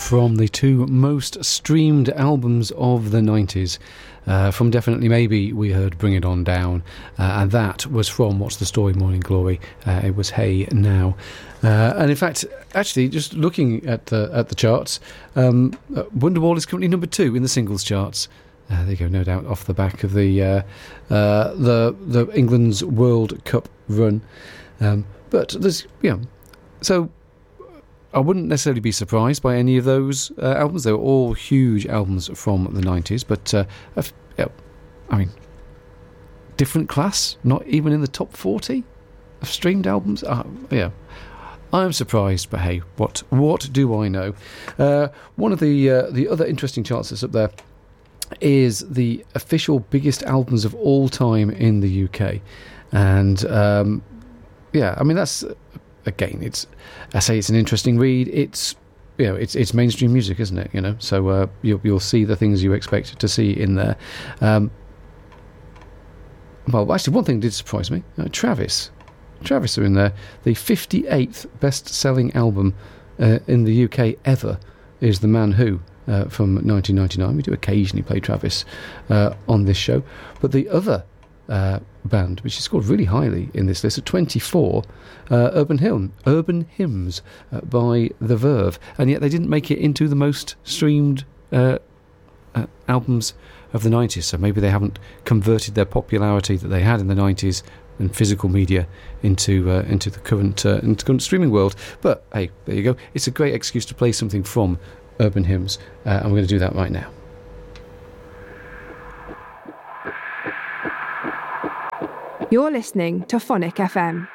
from the two most streamed albums of the 90s. From Definitely Maybe, we heard Bring It On Down, and that was from What's the Story, Morning Glory. It was Hey Now. And in fact, actually, just looking at the charts, Wonderwall is currently number 2 in the singles charts. There you go, no doubt off the back of the England's World Cup run. But there's, so I wouldn't necessarily be surprised by any of those albums. They were all huge albums from the 90s, but I mean, different class, not even in the top 40 of streamed albums. I'm surprised, but hey, what do I know? One of the other interesting charts that's up there is the official biggest albums of all time in the UK, and I mean, that's, again, I say it's an interesting read. It's it's mainstream music, isn't it? So you'll see the things you expect to see in there. Well, actually, one thing did surprise me. Travis are in there. The 58th best-selling album in the UK ever is The Man Who from 1999. We do occasionally play Travis on this show, but the other band, which is scored really highly in this list, at 24, Urban Hymns by The Verve, and yet they didn't make it into the most streamed albums of the 90s. So maybe they haven't converted their popularity that they had in the 90s and physical media into the current streaming world. But hey, there you go. It's a great excuse to play something from Urban Hymns, and we're going to do that right now. You're listening to Phonic FM.